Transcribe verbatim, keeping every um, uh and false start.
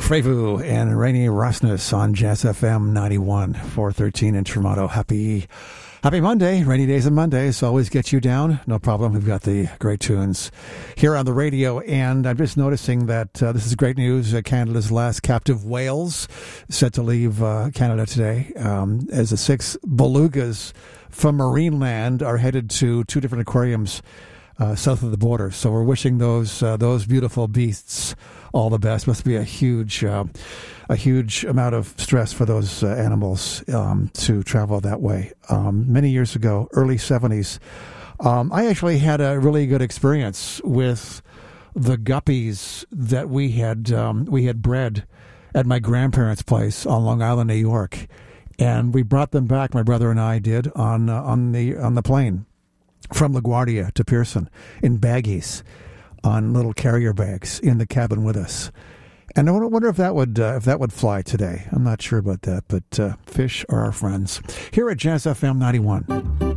Frevu and Rainy Rasmus on Jazz F M ninety-one, four thirteen in Toronto. Happy Happy Monday. Rainy days and Mondays always get you down. No problem. We've got the great tunes here on the radio. And I'm just noticing that uh, this is great news. Uh, Canada's last captive whales set to leave uh, Canada today um, as the six belugas from Marineland are headed to two different aquariums uh, south of the border. So we're wishing those uh, those beautiful beasts all the best. Must be a huge, uh, a huge amount of stress for those uh, animals um, to travel that way. Um, many years ago, early seventies, um, I actually had a really good experience with the guppies that we had um, we had bred at my grandparents' place on Long Island, New York, and we brought them back. My brother and I did on uh, on the on the plane from LaGuardia to Pearson in baggies, on little carrier bags in the cabin with us. And I wonder if that would uh, if that would fly today. I'm not sure about that, but uh, fish are our friends. Here at Jazz F M ninety-one.